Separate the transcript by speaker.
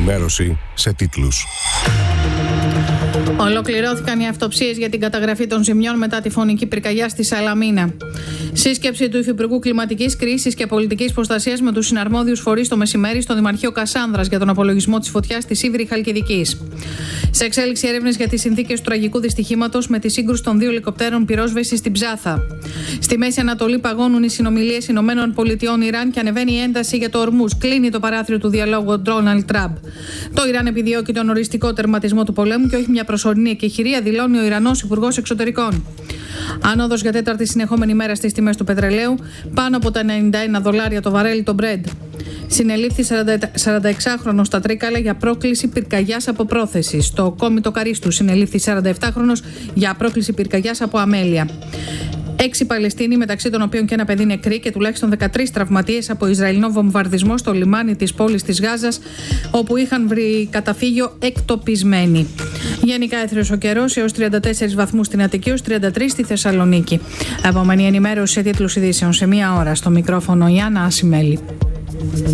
Speaker 1: ενημέρωση σε τίτλους.
Speaker 2: Ολοκληρώθηκαν οι αυτοψίες για την καταγραφή των ζημιών μετά τη φωνική πυρκαγιά στη Σαλαμίνα. Σύσκεψη του Υφυπουργού Κλιματικής Κρίσης και Πολιτικής Προστασίας με τους συναρμόδιους φορείς το μεσημέρι στο Δημαρχείο Κασάνδρας για τον απολογισμό της φωτιάς στη Σίβηρη Χαλκιδικής. Σε εξέλιξη έρευνες για τις συνθήκες του τραγικού δυστυχήματος με τη σύγκρουση των 2 ελικοπτέρων πυρόσβεσης στην Ψάθα. Στη Μέση Ανατολή παγώνουν οι συνομιλίες ΗΠΑ-Ιράν και ανεβαίνει η ένταση για το Ορμούζ. Κλείνει το παράθυρο του διαλόγου ο Ντόναλντ Τραμπ. Το Ιράν επιδιώκει τον οριστικό τερματισμό του πολέμου και όχι μια προσωρινή εκεχηρία, δηλώνει ο Ιρανός Υπουργός Εξωτερικών. Άνοδος για 4η συνεχόμενη μέρα στις τιμές του πετρελαίου, πάνω από τα $91 το βαρέλι το Brent. Συνελήφθη 46χρονος στα Τρίκαλα για πρόκληση πυρκαγιάς από πρόθεση. Στο Κόμιτο Καρίστου συνελήφθη 47χρονος για πρόκληση πυρκαγιάς από αμέλεια. 6 Παλαιστίνοι, μεταξύ των οποίων και ένα παιδί νεκροί και τουλάχιστον 13 τραυματίες από Ισραηλινό βομβαρδισμό στο λιμάνι της πόλης της Γάζας, όπου είχαν βρει καταφύγιο εκτοπισμένοι. Γενικά έθριος ο καιρός, έως 34 βαθμούς στην Αττική, έως 33 στη Θεσσαλονίκη. Επόμενη ενημέρωση σε τίτλους ειδήσεων σε 1 ώρα. Στο μικρόφωνο η Άννα Ασημέλη.